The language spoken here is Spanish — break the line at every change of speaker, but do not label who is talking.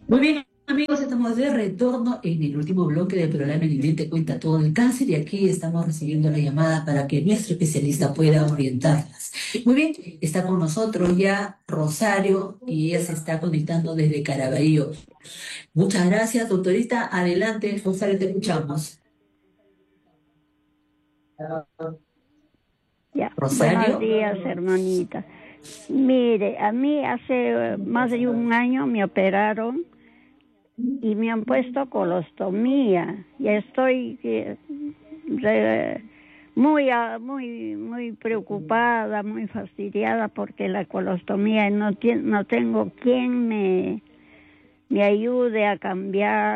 Muy bien, amigos, estamos de retorno en el último bloque del programa En Ingrediente Te Cuenta Todo el Cáncer y aquí estamos recibiendo la llamada para que nuestro especialista pueda orientarlas. Muy bien, está con nosotros ya Rosario y ella se está conectando desde Caraballo. Muchas gracias, doctorita. Adelante, Rosario, te escuchamos.
Ya, buenos
Rosario.
días, hermanita. Mire, a mí hace más de un año me operaron y me han puesto colostomía. Y estoy muy, muy preocupada, muy fastidiada porque la colostomía no tengo quien me ayude a cambiar